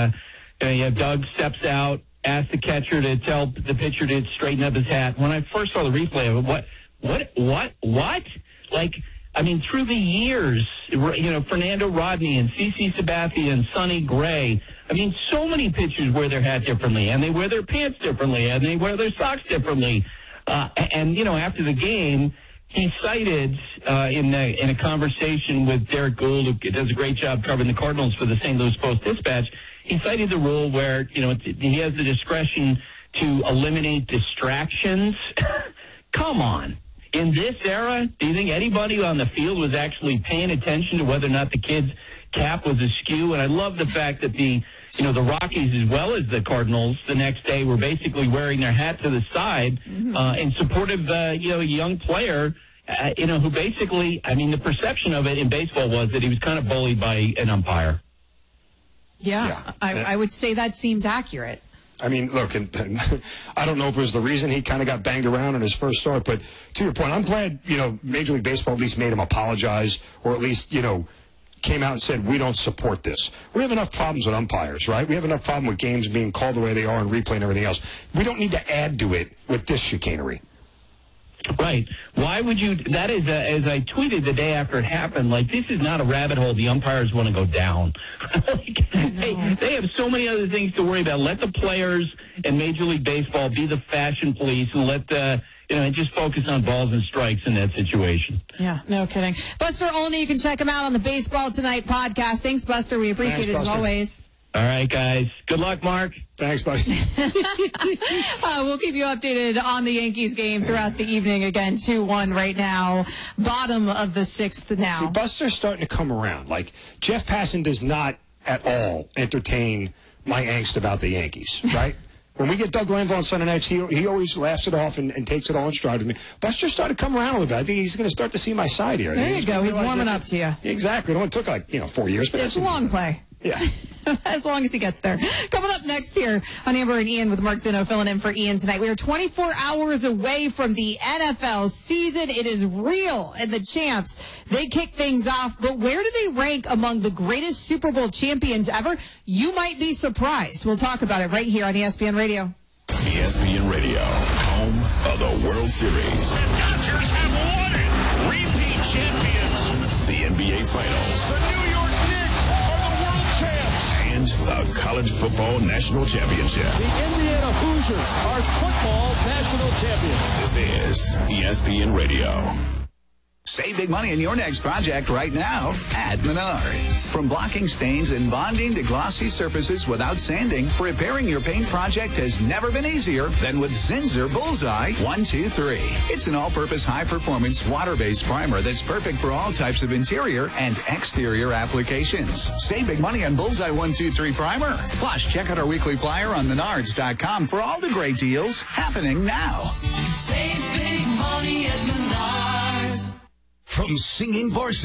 Doug steps out, asks the catcher to tell the pitcher to straighten up his hat. When I first saw the replay of it, what? Like, I mean, through the years, Fernando Rodney and CeCe Sabathia and Sonny Gray, I mean, so many pitchers wear their hat differently, and they wear their pants differently, and they wear their socks differently. After the game, he cited in a conversation with Derek Gould, who does a great job covering the Cardinals for the St. Louis Post-Dispatch, he cited the rule where, he has the discretion to eliminate distractions. Come on. In this era, do you think anybody on the field was actually paying attention to whether or not the kid's cap was askew? And I love the fact that the Rockies as well as the Cardinals the next day were basically wearing their hat to the side in support of a young player, who basically, I mean, the perception of it in baseball was that he was kind of bullied by an umpire. Yeah. I would say that seems accurate. I mean, look, and I don't know if it was the reason he kind of got banged around in his first start, but to your point, I'm glad, Major League Baseball at least made him apologize, or at least, came out and said, we don't support this. We have enough problems with umpires, right? We have enough problem with games being called the way they are and replay and everything else. We don't need to add to it with this chicanery. Right. Why would you, that is, as I tweeted the day after it happened, like, this is not a rabbit hole the umpires want to go down. They have so many other things to worry about. Let the players in Major League Baseball be the fashion police and let and just focus on balls and strikes in that situation. Yeah, no kidding. Buster Olney, you can check him out on the Baseball Tonight podcast. Thanks, Buster. We appreciate it as always. All right, guys. Good luck, Mark. Thanks, buddy. We'll keep you updated on the Yankees game throughout the evening. Again, 2-1 right now. Bottom of the sixth now. See, Buster's starting to come around. Like, Jeff Passan does not at all entertain my angst about the Yankees, right? When we get Doug Glanville on Sunday nights, he always laughs it off and takes it all in stride with me. Buster started to come around a little bit. I think he's going to start to see my side here. There you go. He's warming up to you. Exactly. It only took 4 years. But it's a long play. Yeah. As long as he gets there. Coming up next here on Amber and Ian with Mark Zinno filling in for Ian tonight. We are 24 hours away from the NFL season. It is real, and the champs, they kick things off. But where do they rank among the greatest Super Bowl champions ever? You might be surprised. We'll talk about it right here on ESPN Radio. ESPN Radio, home of the World Series. The Dodgers have won it. Repeat champions. The NBA Finals. The New York Knicks are the world champs. And the College Football National Championship. The Indiana Hoosiers are football national champions. This is ESPN Radio. Save big money in your next project right now at Menards. From blocking stains and bonding to glossy surfaces without sanding, repairing your paint project has never been easier than with Zinsser Bullseye 123. It's an all-purpose, high-performance, water-based primer that's perfect for all types of interior and exterior applications. Save big money on Bullseye 123 primer. Plus, check out our weekly flyer on Menards.com for all the great deals happening now. Save big money at Menards. From singing varsity